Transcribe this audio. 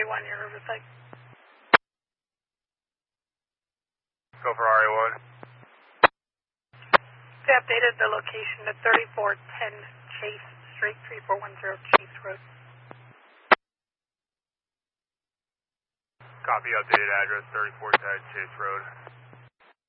RA1, near Riverside. Go for RA1. They updated the location to 3410 Chase Street, 3410 Chase Road. Copy, updated address, 3410 Chase Road.